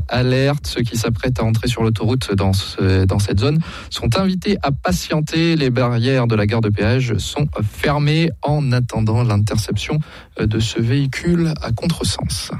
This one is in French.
alerte. Ceux qui s'apprêtent à entrer sur l'autoroute dans cette zone sont invités à patienter. Les barrières de la gare de péage sont fermées en attendant l'interception de ce véhicule à contresens.